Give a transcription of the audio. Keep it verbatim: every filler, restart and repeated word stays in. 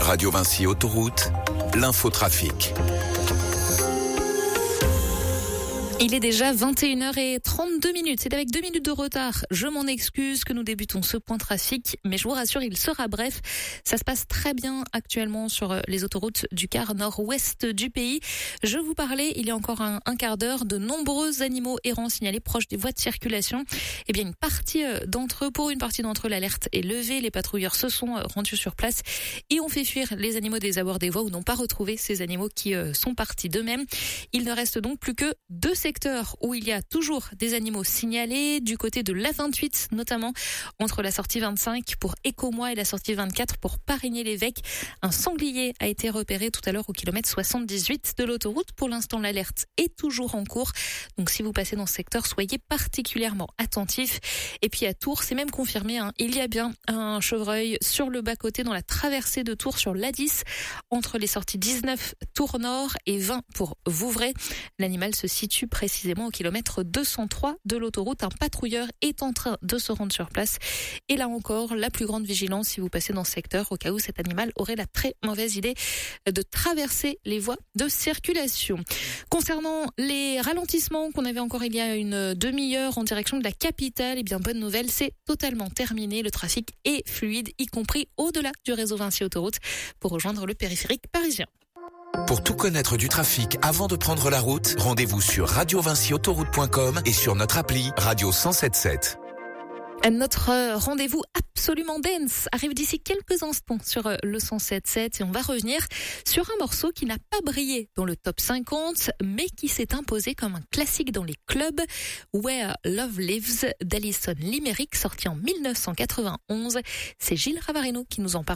Radio Vinci Autoroute, l'infotrafic. Il est déjà vingt et une heures trente-deux minutes. C'est avec deux minutes de retard. Je m'en excuse que nous débutons ce point trafic, mais je vous rassure, il sera bref. Ça se passe très bien actuellement sur les autoroutes du quart nord-ouest du pays. Je vous parlais, il y a encore un, un quart d'heure, de nombreux animaux errants signalés proches des voies de circulation. Eh bien, une partie d'entre eux, pour une partie d'entre eux, l'alerte est levée. Les patrouilleurs se sont rendus sur place et ont fait fuir les animaux des abords des voies ou n'ont pas retrouvé ces animaux qui sont partis d'eux-mêmes. Il ne reste donc plus que deux secteurs où il y a toujours des animaux signalés, du côté de l'A vingt-huit notamment, entre la sortie vingt-cinq pour Écomois et la sortie vingt-quatre pour Parigny-l'Évêque. Un sanglier a été repéré tout à l'heure au kilomètre soixante-dix-huit de l'autoroute. Pour l'instant, l'alerte est toujours en cours. Donc si vous passez dans ce secteur, soyez particulièrement attentifs. Et puis à Tours, c'est même confirmé, hein, il y a bien un chevreuil sur le bas-côté dans la traversée de Tours sur l'A dix, entre les sorties dix-neuf Tours Nord et vingt pour Vouvray. L'animal se situe précisément au kilomètre deux cent trois de l'autoroute. Un patrouilleur est en train de se rendre sur place. Et là encore, la plus grande vigilance si vous passez dans ce secteur, au cas où cet animal aurait la très mauvaise idée de traverser les voies de circulation. Concernant les ralentissements qu'on avait encore il y a une demi-heure en direction de la capitale, eh bien bonne nouvelle, c'est totalement terminé. Le trafic est fluide, y compris au-delà du réseau Vinci Autoroute, pour rejoindre le périphérique parisien. Pour tout connaître du trafic avant de prendre la route, rendez-vous sur radio vinci autoroute point com et sur notre appli Radio cent sept sept. Notre rendez-vous absolument dance arrive d'ici quelques instants sur le cent sept sept et on va revenir sur un morceau qui n'a pas brillé dans le top cinquante mais qui s'est imposé comme un classique dans les clubs. Where Love Lives d'Alison Limerick, sorti en mille neuf cent quatre-vingt-onze. C'est Gilles Ravarino qui nous en parle.